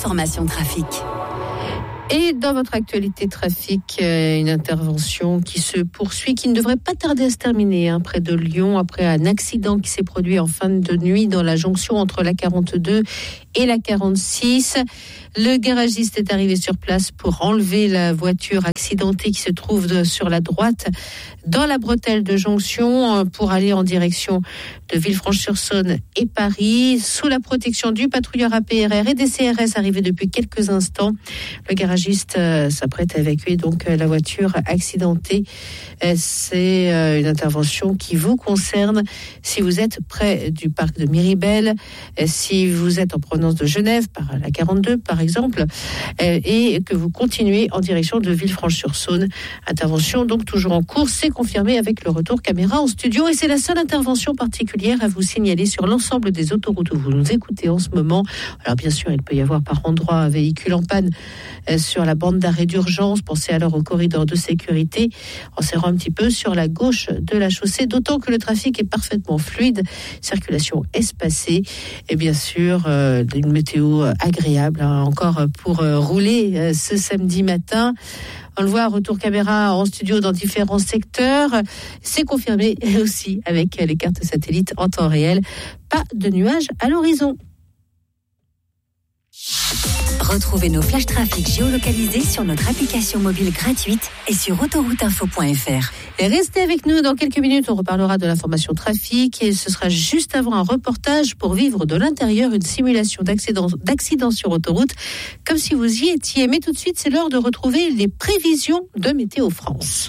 l'information trafic. Et dans votre actualité trafic, une intervention qui se poursuit, qui ne devrait pas tarder à se terminer, près de Lyon, après un accident qui s'est produit en fin de nuit dans la jonction entre la 42 et la 46. Le garagiste est arrivé sur place pour enlever la voiture accidentée qui se trouve sur la droite dans la bretelle de jonction pour aller en direction de Villefranche-sur-Saône et Paris, sous la protection du patrouilleur APRR et des CRS arrivés depuis quelques instants. Le garagiste s'apprête à évacuer donc la voiture accidentée. C'est une intervention qui vous concerne si vous êtes près du parc de Miribel, si vous êtes en provenance de Genève par la 42 par exemple, et que vous continuez en direction de Villefranche-sur-Saône. Intervention donc toujours en cours, c'est confirmé avec le retour caméra en studio, et c'est la seule intervention particulière à vous signaler sur l'ensemble des autoroutes où vous nous écoutez en ce moment. Alors bien sûr, il peut y avoir par endroits un véhicule en panne sur la bande d'arrêt d'urgence. Pensez alors au corridor de sécurité en serrant un petit peu sur la gauche de la chaussée, d'autant que le trafic est parfaitement fluide, circulation espacée et bien sûr une météo agréable encore pour rouler ce samedi matin. On le voit, retour caméra en studio dans différents secteurs. C'est confirmé aussi avec les cartes satellites en temps réel. Pas de nuages à l'horizon. Retrouvez nos flashs trafic géolocalisés sur notre application mobile gratuite et sur autorouteinfo.fr. Et restez avec nous dans quelques minutes, on reparlera de l'information trafic et ce sera juste avant un reportage pour vivre de l'intérieur une simulation d'accident sur autoroute, comme si vous y étiez. Mais tout de suite, c'est l'heure de retrouver les prévisions de Météo France.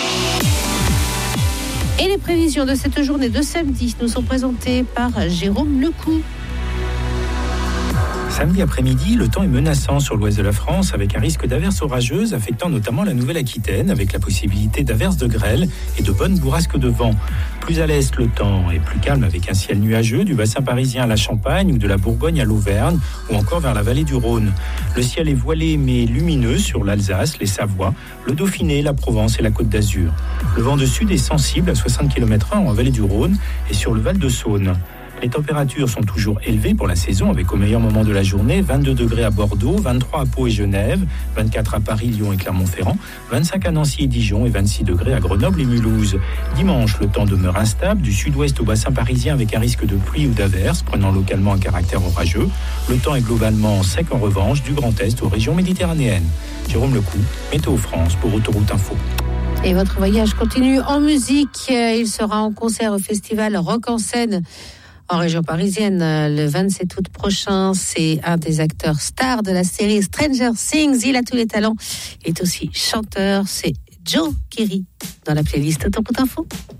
Et les prévisions de cette journée de samedi nous sont présentées par Jérôme Lecou. Samedi après-midi, le temps est menaçant sur l'ouest de la France avec un risque d'averses orageuses affectant notamment la Nouvelle-Aquitaine avec la possibilité d'averses de grêle et de bonnes bourrasques de vent. Plus à l'est, le temps est plus calme avec un ciel nuageux du bassin parisien à la Champagne ou de la Bourgogne à l'Auvergne ou encore vers la vallée du Rhône. Le ciel est voilé mais lumineux sur l'Alsace, les Savoies, le Dauphiné, la Provence et la Côte d'Azur. Le vent de sud est sensible à 60 km/h en vallée du Rhône et sur le Val de Saône. Les températures sont toujours élevées pour la saison avec au meilleur moment de la journée 22 degrés à Bordeaux, 23 à Pau et Genève, 24 à Paris, Lyon et Clermont-Ferrand, 25 à Nancy et Dijon et 26 degrés à Grenoble et Mulhouse. Dimanche, le temps demeure instable du sud-ouest au bassin parisien avec un risque de pluie ou d'averses prenant localement un caractère orageux. Le temps est globalement sec en revanche du Grand Est aux régions méditerranéennes. Jérôme Lecou, Météo France pour Autoroute Info. Et votre voyage continue en musique. Il sera en concert au festival Rock en scène en région parisienne le 27 août prochain. C'est un des acteurs stars de la série Stranger Things. Il a tous les talents. Il est aussi chanteur. C'est Joe Keery dans la playlist Autoroute Info.